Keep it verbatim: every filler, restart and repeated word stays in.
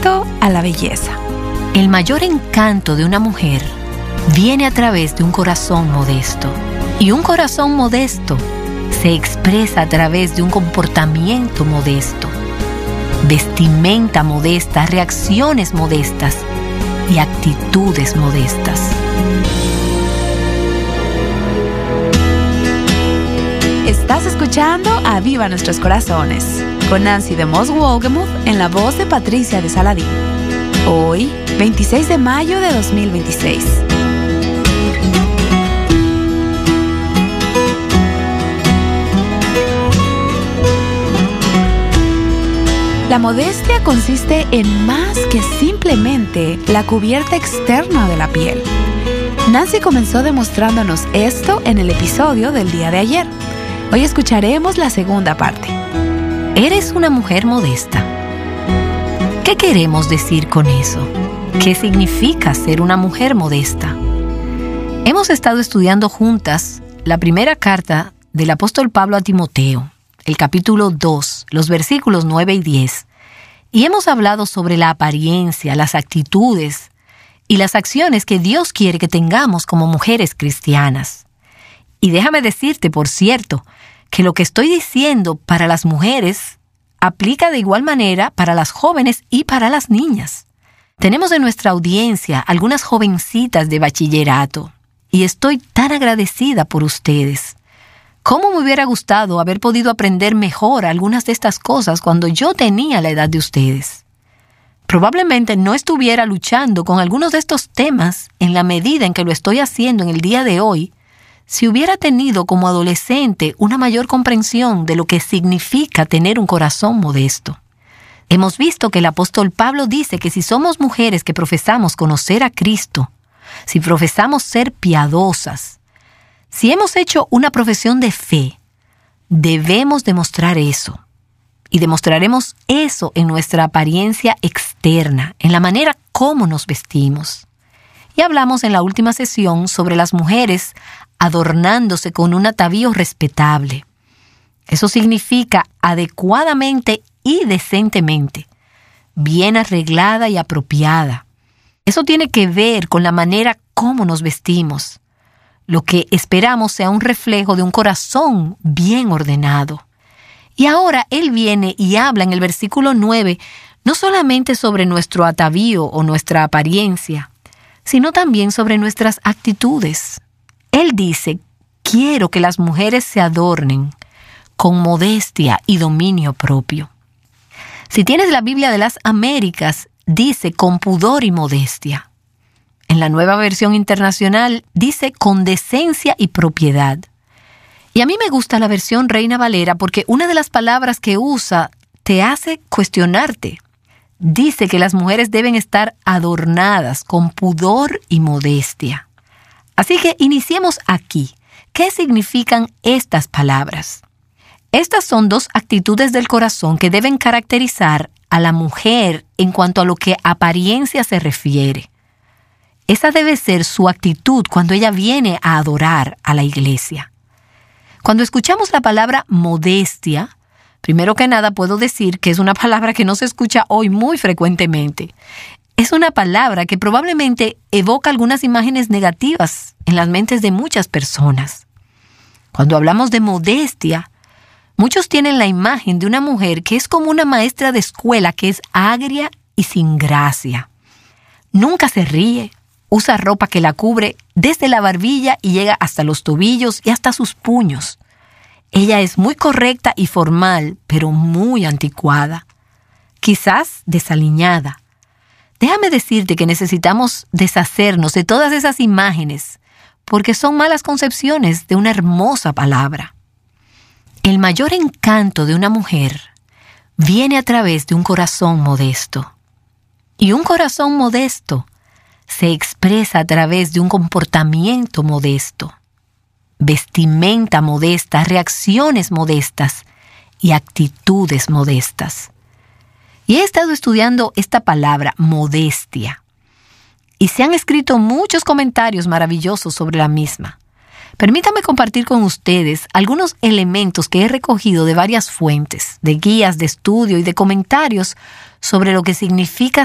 Directo a la belleza. El mayor encanto de una mujer viene a través de un corazón modesto. Y un corazón modesto se expresa a través de un comportamiento modesto, vestimenta modesta, reacciones modestas y actitudes modestas. Estás escuchando a Viva Nuestros Corazones con Nancy de Moss Wolgemuth en la voz de Patricia de Saladín. Hoy, veintiséis de mayo de dos mil veintiséis. La modestia consiste en más que simplemente la cubierta externa de la piel. Nancy comenzó demostrándonos esto en el episodio del día de ayer. Hoy escucharemos la segunda parte. ¿Eres una mujer modesta? ¿Qué queremos decir con eso? ¿Qué significa ser una mujer modesta? Hemos estado estudiando juntas la primera carta del apóstol Pablo a Timoteo, el capítulo dos, los versículos nueve y diez, y hemos hablado sobre la apariencia, las actitudes y las acciones que Dios quiere que tengamos como mujeres cristianas. Y déjame decirte, por cierto, que lo que estoy diciendo para las mujeres aplica de igual manera para las jóvenes y para las niñas. Tenemos en nuestra audiencia algunas jovencitas de bachillerato y estoy tan agradecida por ustedes. ¿Cómo me hubiera gustado haber podido aprender mejor algunas de estas cosas cuando yo tenía la edad de ustedes? Probablemente no estuviera luchando con algunos de estos temas en la medida en que lo estoy haciendo en el día de hoy si hubiera tenido como adolescente una mayor comprensión de lo que significa tener un corazón modesto. Hemos visto que el apóstol Pablo dice que si somos mujeres que profesamos conocer a Cristo, si profesamos ser piadosas, si hemos hecho una profesión de fe, debemos demostrar eso. Y demostraremos eso en nuestra apariencia externa, en la manera como nos vestimos. Y hablamos en la última sesión sobre las mujeres adornándose con un atavío respetable. Eso significa adecuadamente y decentemente, bien arreglada y apropiada. Eso tiene que ver con la manera como nos vestimos. Lo que esperamos sea un reflejo de un corazón bien ordenado. Y ahora él viene y habla en el versículo nueve, no solamente sobre nuestro atavío o nuestra apariencia, sino también sobre nuestras actitudes. Él dice, quiero que las mujeres se adornen con modestia y dominio propio. Si tienes la Biblia de las Américas, dice con pudor y modestia. En la Nueva Versión Internacional dice con decencia y propiedad. Y a mí me gusta la versión Reina Valera porque una de las palabras que usa te hace cuestionarte. Dice que las mujeres deben estar adornadas con pudor y modestia. Así que iniciemos aquí. ¿Qué significan estas palabras? Estas son dos actitudes del corazón que deben caracterizar a la mujer en cuanto a lo que apariencia se refiere. Esa debe ser su actitud cuando ella viene a adorar a la iglesia. Cuando escuchamos la palabra modestia, primero que nada puedo decir que es una palabra que no se escucha hoy muy frecuentemente. Es una palabra que probablemente evoca algunas imágenes negativas en las mentes de muchas personas. Cuando hablamos de modestia, muchos tienen la imagen de una mujer que es como una maestra de escuela que es agria y sin gracia. Nunca se ríe, usa ropa que la cubre desde la barbilla y llega hasta los tobillos y hasta sus puños. Ella es muy correcta y formal, pero muy anticuada, quizás desaliñada. Déjame decirte que necesitamos deshacernos de todas esas imágenes, porque son malas concepciones de una hermosa palabra. El mayor encanto de una mujer viene a través de un corazón modesto. Y un corazón modesto se expresa a través de un comportamiento modesto, vestimenta modesta, reacciones modestas y actitudes modestas. Y he estado estudiando esta palabra, modestia, y se han escrito muchos comentarios maravillosos sobre la misma. Permítame compartir con ustedes algunos elementos que he recogido de varias fuentes, de guías de estudio y de comentarios sobre lo que significa